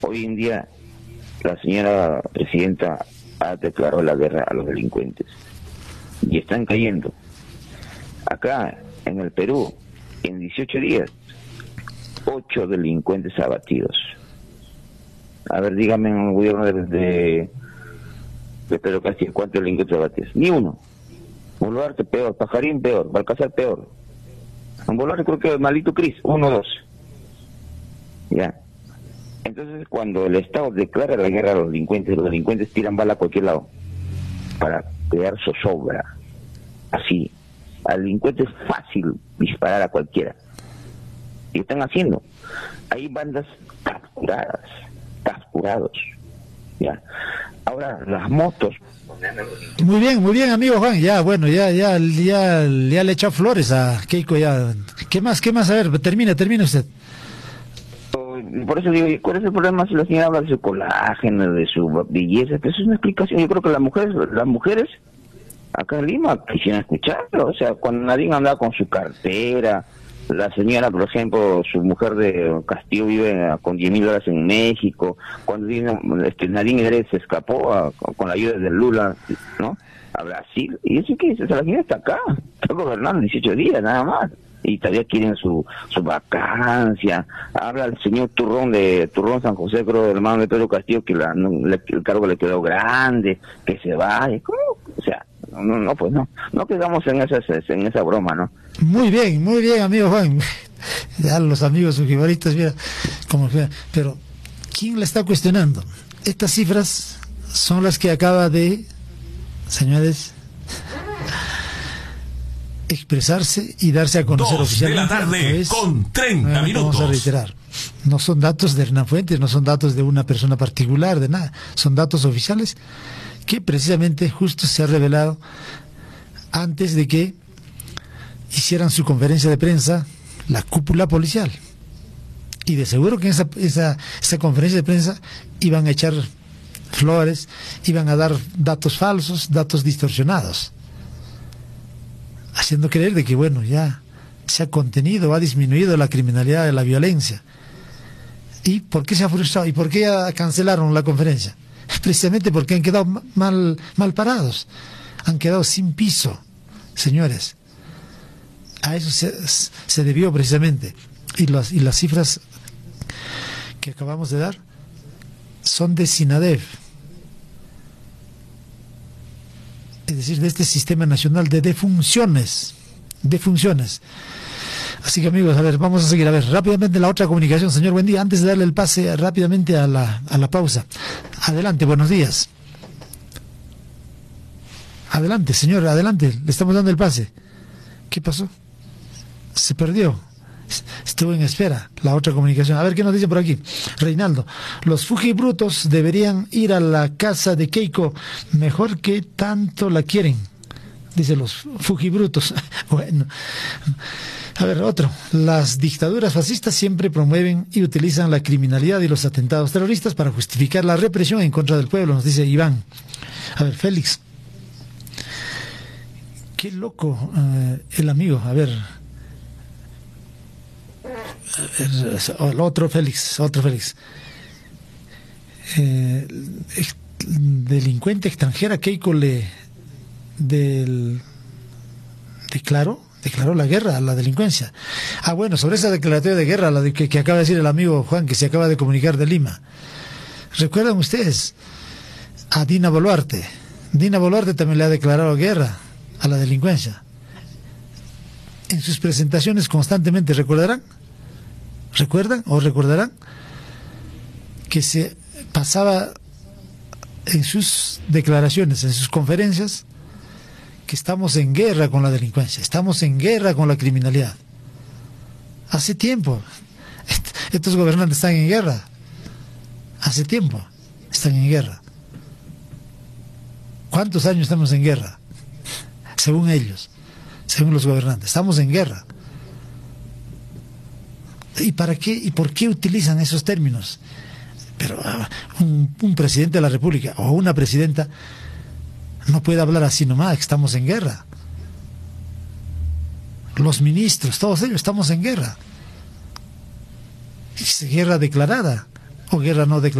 Hoy en día la señora presidenta ha declarado la guerra a los delincuentes y están cayendo. Acá en el Perú, en 18 días, 8 delincuentes abatidos. A ver, dígame en el gobierno de Pedro Castillo, ¿cuántos delincuentes abatidos? Ni uno. Boluarte peor, Pajarín peor, Balcázar peor. En Boluarte creo que Malito Cris, 1 o 2. Ya. Entonces, cuando el Estado declara la guerra a los delincuentes tiran bala a cualquier lado para crear zozobra. Así. Al delincuente es fácil disparar a cualquiera. Y están haciendo. Hay bandas capturados. Ya. Ahora, las motos. Muy bien, amigo Juan. Ya, bueno, ya le he echado flores a Keiko. Ya. ¿Qué más? A ver, termina usted. Por eso digo, ¿cuál es el problema si la señora habla de su colágeno, de su belleza? Pues eso es una explicación. Yo creo que las mujeres acá en Lima quisieran escucharlo. O sea, cuando Nadine andaba con su cartera, la señora, por ejemplo, su mujer de Castillo vive con $10,000 en México, cuando Nadine Heredia se escapó con la ayuda de Lula, ¿no?, a Brasil, y eso que la señora está acá, está gobernando 18 días nada más, y todavía quieren su vacancia. Habla el señor Turrón San José, creo, hermano de Pedro Castillo, que el cargo le quedó grande, que se vaya. ¿Cómo? O sea, no quedamos en esa broma, ¿no? Muy bien, amigo Juan. Ya los amigos ujibaritas, mira, pero ¿quién la está cuestionando? Estas cifras son las que acaba de, señores, expresarse y darse a conocer oficialmente. 2 de la tarde con 30 minutos. Vamos a reiterar, no son datos de Hernán Fuentes, no son datos de una persona particular, de nada, son datos oficiales que precisamente justo se ha revelado antes de que hicieran su conferencia de prensa la cúpula policial. Y de seguro que en esa conferencia de prensa iban a echar flores, iban a dar datos falsos, datos distorsionados, haciendo creer de que, bueno, ya se ha contenido, ha disminuido la criminalidad y la violencia. ¿Y por qué se ha frustrado? ¿Y por qué cancelaron la conferencia? Precisamente porque han quedado mal parados, han quedado sin piso, señores. A eso se debió precisamente. Y las cifras que acabamos de dar son de SINADEF, es decir, de este Sistema Nacional de Defunciones. Así que, amigos, a ver, vamos a seguir. A ver, rápidamente la otra comunicación, señor Buendía, antes de darle el pase rápidamente a la pausa. Adelante, buenos días. Adelante, señor, adelante, le estamos dando el pase. ¿Qué pasó? Se perdió. Estuvo en espera la otra comunicación. A ver qué nos dice por aquí. Reinaldo, los fujibrutos deberían ir a la casa de Keiko, mejor que tanto la quieren. Dice los fujibrutos. Bueno. A ver, otro. Las dictaduras fascistas siempre promueven y utilizan la criminalidad y los atentados terroristas para justificar la represión en contra del pueblo, nos dice Iván. A ver, Félix. Qué loco el amigo. A ver, otro Félix. Delincuente extranjera, Keiko declaró la guerra a la delincuencia. Ah, bueno, sobre esa declaratoria de guerra, que acaba de decir el amigo Juan, que se acaba de comunicar de Lima. ¿Recuerdan ustedes a Dina Boluarte? Dina Boluarte también le ha declarado guerra a la delincuencia. En sus presentaciones constantemente, ¿recuerdan que se pasaba en sus declaraciones, en sus conferencias, que estamos en guerra con la delincuencia, estamos en guerra con la criminalidad? Hace tiempo estos gobernantes están en guerra, hace tiempo están en guerra. ¿Cuántos años estamos en guerra? Según ellos, según los gobernantes, estamos en guerra. ¿Y para qué? ¿Y por qué utilizan esos términos? Pero un presidente de la República o una presidenta no puede hablar así nomás, que estamos en guerra. Los ministros, todos ellos estamos en guerra. Es guerra declarada. o guerra no declarada.